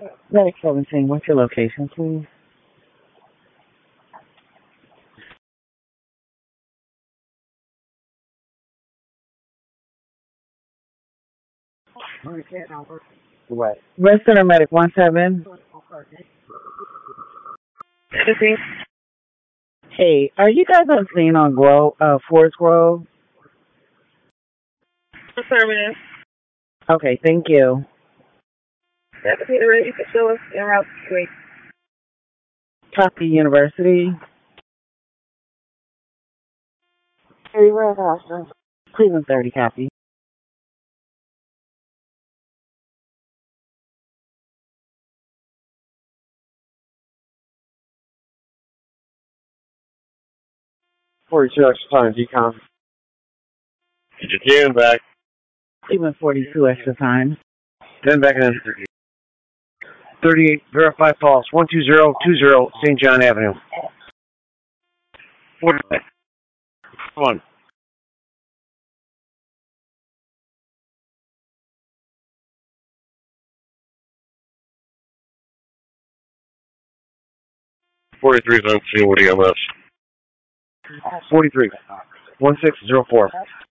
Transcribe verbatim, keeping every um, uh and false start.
Medic seventeen, what's your location, please? What? Red Center Medic one seven. Hey, are you guys on scene on Grove, uh, Forest Grove? Affirmative. Okay, thank you. Deputy ready for Phyllis en route three. Copy University. Hey, where's Austin? Cleveland thirty, copy. forty-two extra time, decom. Get your ten back. Cleveland forty-two extra time. ten back and then thirty-eight, verify false. one two zero two zero Saint John Avenue. Come on. forty-three is on scene with E M S. forty-three. one six zero four.